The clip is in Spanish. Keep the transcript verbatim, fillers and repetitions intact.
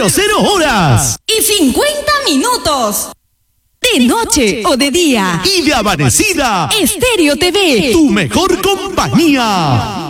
cero horas. Y cincuenta minutos. De noche o de día. Y de amanecida. Estéreo T V. Tu mejor compañía.